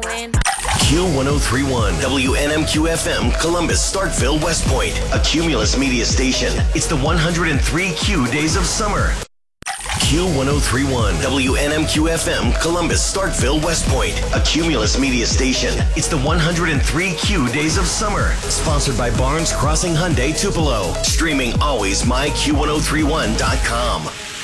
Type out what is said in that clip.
Q1031, WNMQ FM, Columbus, Starkville, West Point, a Cumulus media station. It's the 103 Q days of summer. Q1031, WNMQ FM, Columbus, Starkville, West Point, a Cumulus media station. It's the 103 Q days of summer. Sponsored by Barnes Crossing Hyundai Tupelo. Streaming always myQ1031.com.